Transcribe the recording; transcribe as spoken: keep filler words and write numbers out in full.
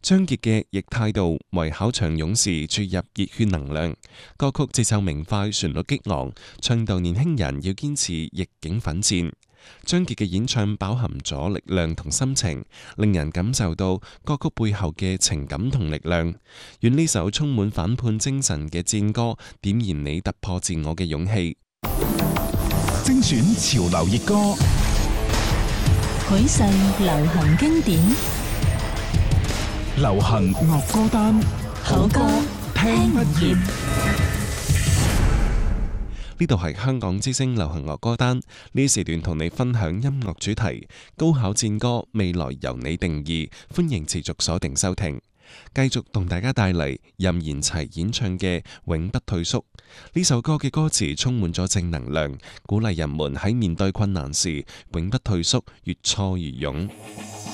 張傑嘅逆態度為考場勇士注入熱血能量，歌曲節奏明快，旋律激昂，倡導年輕人要堅持逆境奮戰。張傑嘅演唱飽含咗力量同心情，令人感受到歌曲背後嘅情感同力量。願呢首充滿反叛精神嘅戰歌，點燃你突破自我嘅勇氣。 精選潮流熱歌， 許世流行經典， 流行樂歌單， 好歌聽不厭。 呢度係香港之聲流行樂歌單，呢時段同你分享音樂主題，高考戰歌，未來由你定義，歡迎持續鎖定收聽。繼續同大家帶嚟任賢齊演唱嘅《永不退縮》。呢首歌嘅歌詞充滿咗正能量，鼓勵人們喺面對困難時永不退縮，越挫越勇。